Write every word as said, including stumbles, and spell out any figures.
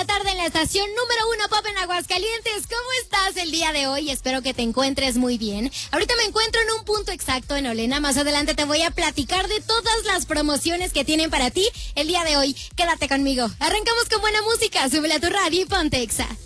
la tarde en la estación número uno Pop en Aguascalientes. ¿Cómo estás el día de hoy? Espero que te encuentres muy bien. Ahorita me encuentro en un punto exacto en Olena. Más adelante te voy a platicar de todas las promociones que tienen para ti el día de hoy. Quédate conmigo. Arrancamos con buena música. Súbele a tu radio y ponte Exa.